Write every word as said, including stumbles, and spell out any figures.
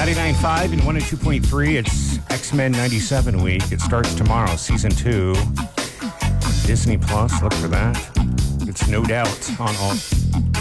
ninety-nine point five and one oh two point three. It's X-Men ninety-seven week. It starts tomorrow, season two. Disney Plus, look for that. It's no doubt on all